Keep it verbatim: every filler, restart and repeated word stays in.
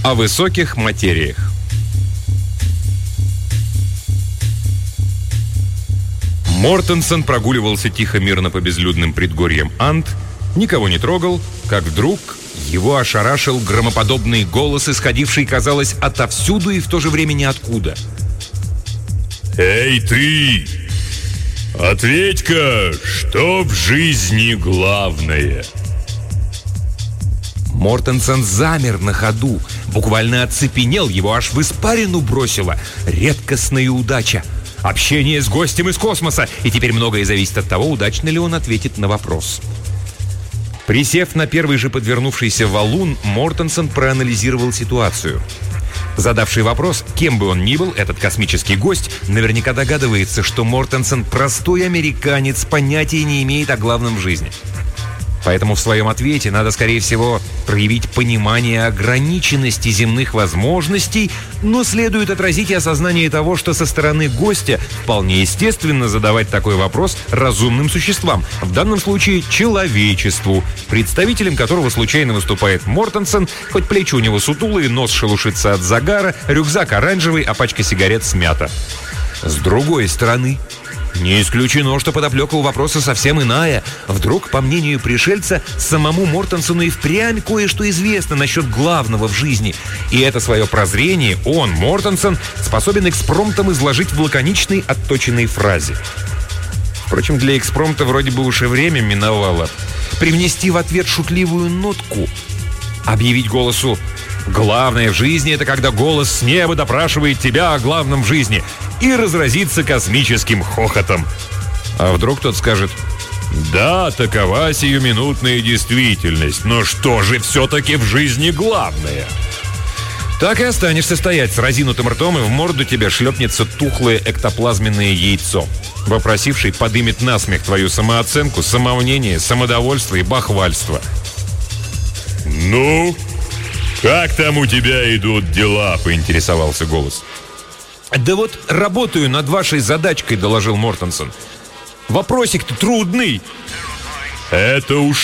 О высоких материях. Мортенсон прогуливался тихо-мирно по безлюдным предгорьям Анд, никого не трогал, как вдруг его ошарашил громоподобный голос, исходивший, казалось, отовсюду и в то же время ниоткуда. «Эй, ты! Ответь-ка, что в жизни главное?» Мортенсон замер на ходу, буквально оцепенел, его аж в испарину бросило. Редкостная удача. Общение с гостем из космоса. И теперь многое зависит от того, удачно ли он ответит на вопрос. Присев на первый же подвернувшийся валун, Мортенсон проанализировал ситуацию. Задавший вопрос, кем бы он ни был, этот космический гость наверняка догадывается, что Мортенсон простой американец, понятия не имеет о главном в жизни. Поэтому в своем ответе надо, скорее всего, проявить понимание ограниченности земных возможностей, но следует отразить и осознание того, что со стороны гостя вполне естественно задавать такой вопрос разумным существам, в данном случае человечеству, представителем которого случайно выступает Мортенсон, хоть плечи у него сутулые, нос шелушится от загара, рюкзак оранжевый, а пачка сигарет смята. С другой стороны, не исключено, что подоплека у вопроса совсем иная. Вдруг, по мнению пришельца, самому Мортенсону и впрямь кое-что известно насчет главного в жизни. И это свое прозрение он, Мортенсон, способен экспромтом изложить в лаконичной, отточенной фразе. Впрочем, для экспромта вроде бы уж и время миновало. Привнести в ответ шутливую нотку, объявить голосу: «Главное в жизни — это когда голос с неба допрашивает тебя о главном в жизни», и разразиться космическим хохотом. А вдруг тот скажет: «Да, такова сиюминутная действительность, но что же все-таки в жизни главное?» Так и останешься стоять с разинутым ртом, и в морду тебе шлепнется тухлое эктоплазменное яйцо. Вопросивший подымет насмех твою самооценку, самомнение, самодовольство и бахвальство. «Ну, как там у тебя идут дела?» — поинтересовался голос. «Да вот работаю над вашей задачкой», — доложил Мортенсон. «Вопросик-то трудный». «Это уж